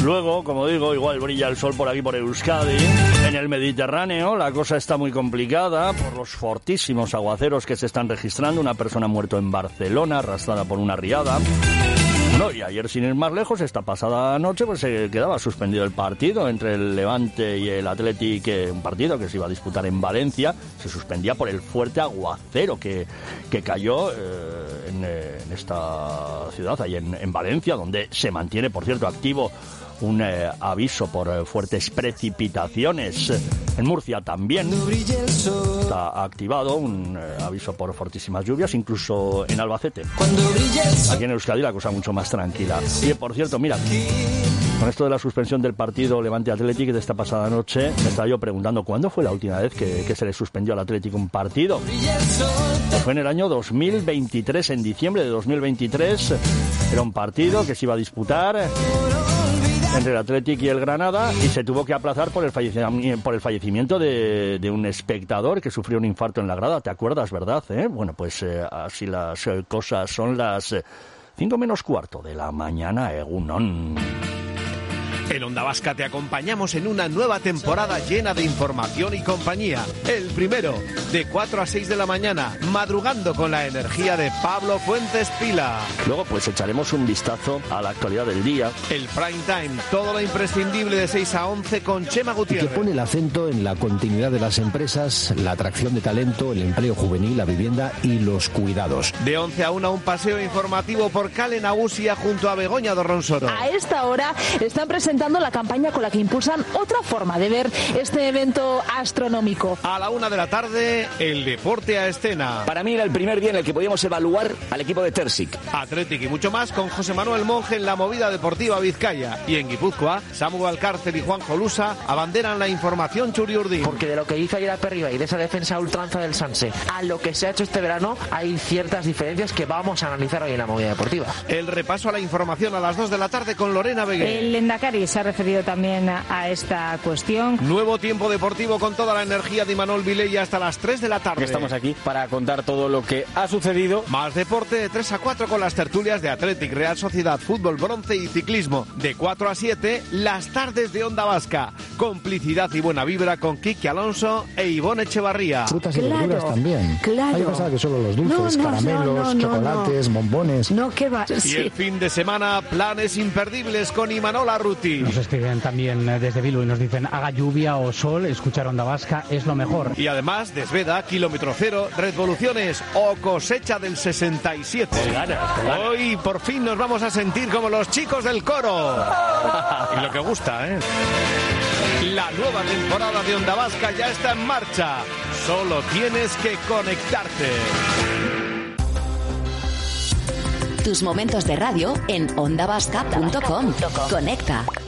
Luego, como digo, igual brilla el sol por aquí, por Euskadi. En el Mediterráneo la cosa está muy complicada por los fortísimos aguaceros que se están registrando. Una persona ha muerto en Barcelona, arrastrada por una riada. No, y ayer, sin ir más lejos, esta pasada noche, pues se quedaba suspendido el partido entre el Levante y el Athletic, un partido que se iba a disputar en Valencia. Se suspendía por el fuerte aguacero que cayó en esta ciudad, ahí en Valencia, donde se mantiene, por cierto, activo un aviso por fuertes precipitaciones. En Murcia también está activado un aviso por fortísimas lluvias, incluso en Albacete. Aquí en Euskadi la cosa mucho más tranquila. Y por cierto, mira, con esto de la suspensión del partido Levante Athletic de esta pasada noche, me estaba yo preguntando cuándo fue la última vez que se le suspendió al Athletic un partido. Pues fue en el año 2023, en diciembre de 2023. Era un partido que se iba a disputar entre el Athletic y el Granada, y se tuvo que aplazar por el fallecimiento de un espectador que sufrió un infarto en la grada. ¿Te acuerdas, verdad? Bueno, pues así las cosas. Son las 5 menos cuarto de la mañana, Egunon. En Onda Vasca te acompañamos en una nueva temporada llena de información y compañía. El primero, de 4 a 6 de la mañana, madrugando con la energía de Pablo Fuentes Pila. Luego pues echaremos un vistazo a la actualidad del día. El prime time, todo lo imprescindible de 6 a 11 con Chema Gutiérrez. Que pone el acento en la continuidad de las empresas, la atracción de talento, el empleo juvenil, la vivienda y los cuidados. De 11 a 1, un paseo informativo por Kale Nagusia junto a Begoña Dorronsoro. A esta hora están presentando la campaña con la que impulsan otra forma de ver este evento astronómico. A la 1 de la tarde, el deporte a escena. Para mí era el primer día en el que podíamos evaluar al equipo de Tersic. Athletic y mucho más con José Manuel Monge en la movida deportiva Vizcaya. Y en Guipúzcoa, Samu Alcárcel y Juan Jolusa abanderan la información Churiurdi. Porque de lo que hizo ayer a Perriba y de esa defensa ultranza del Sanse a lo que se ha hecho este verano, hay ciertas diferencias que vamos a analizar hoy en la movida deportiva. El repaso a la información a las 2 de la tarde con Lorena Beguer. El Lendakari se ha referido también a esta cuestión. Nuevo tiempo deportivo con toda la energía de Imanol Vilella hasta las 3 de la tarde. Estamos aquí para contar todo lo que ha sucedido. Más deporte de 3 a 4 con las tertulias de Athletic, Real Sociedad, Fútbol, Bronce y Ciclismo. De 4 a 7, las tardes de Onda Vasca. Complicidad y buena vibra con Kiki Alonso e Ivonne Echevarría. Frutas y verduras también. Claro. Hay que pensar que solo los dulces, caramelos, chocolates, bombones. No, ¿qué va? Y el fin de semana, planes imperdibles con Imanol Arruti. Nos escriben también desde Bilbao y nos dicen haga lluvia o sol, escuchar Onda Vasca es lo mejor. Y además, Desveda, Kilómetro Cero, Revoluciones o Cosecha del 67. Hoy por fin nos vamos a sentir como los chicos del coro. Y lo que gusta, ¿eh? La nueva temporada de Onda Vasca ya está en marcha. Solo tienes que conectarte. Tus momentos de radio en ondavasca.com. Conecta.